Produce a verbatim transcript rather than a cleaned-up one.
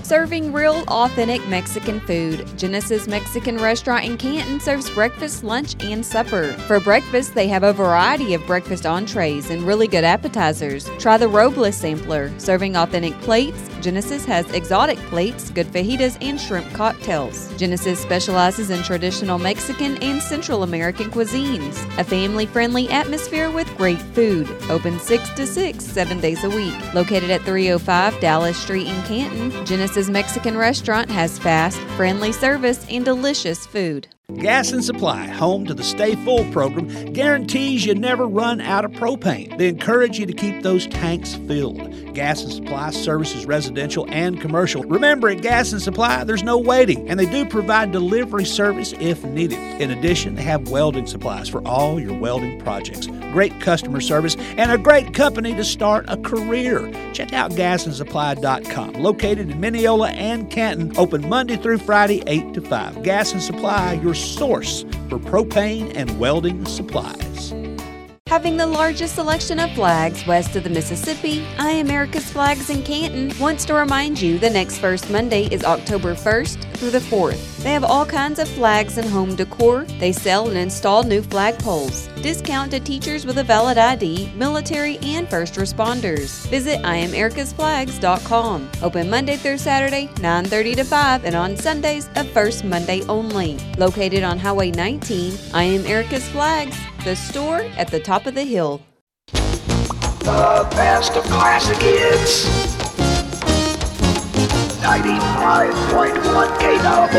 Serving real, authentic Mexican food, Genesis Mexican Restaurant in Canton serves breakfast, lunch, and supper. For breakfast, they have a variety of breakfast entrees and really good appetizers. Try the Robles Sampler. Serving authentic plates, Genesis has exotic plates, good fajitas, and shrimp cocktails. Genesis specializes in traditional Mexican and Central American cuisines. A family-friendly atmosphere with great food. Open six to six, seven days a week. Located at three oh five Dallas Street in Canton, Genesis Mexican Restaurant has fast, friendly service and delicious food. Gas and Supply, home to the Stay Full program, guarantees you never run out of propane. They encourage you to keep those tanks filled. Gas and Supply services residential and commercial. Remember, at Gas and Supply, there's no waiting, and they do provide delivery service if needed. In addition, they have welding supplies for all your welding projects. Great customer service and a great company to start a career. Check out gas and supply dot com. Located in Mineola and Canton, open Monday through Friday, eight to five. Gas and Supply, your source for propane and welding supplies. Having the largest selection of flags west of the Mississippi, I America's Flags in Canton wants to remind you the next First Monday is October first through the fourth. They have all kinds of flags and home decor. They sell and install new flag poles. Discount to teachers with a valid I D, military, and first responders. Visit I am Erica's Flags dot com. Open Monday through Saturday, nine thirty to five, and on Sundays, a first Monday only. Located on Highway nineteen, I Am Erica's Flags, the store at the top of the hill. The best of classic hits. ninety-five point one K W.